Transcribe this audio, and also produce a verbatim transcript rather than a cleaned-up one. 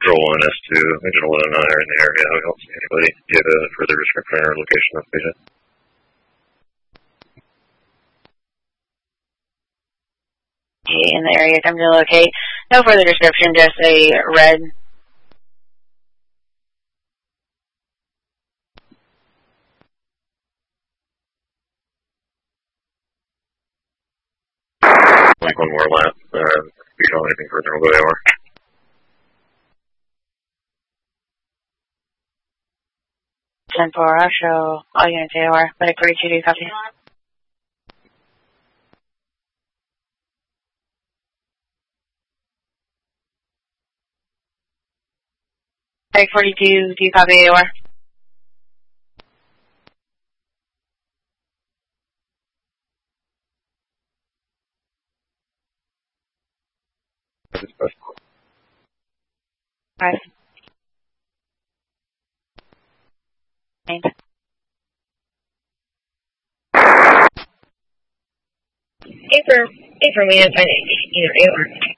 Control one S two, Agent eleven nine are in the area. We don't see anybody. Give a further description or location of the patient. In the area, time to locate. No further description, just a red. Like one more lap. Uh, if you don't want anything further, we'll go A O R. ten four, I'll show all units A O R. Medic forty-two, do you copy? Medic forty-two, do you copy A O R? Five. Nine. A for, A for me, I'm finding, you know, A O R.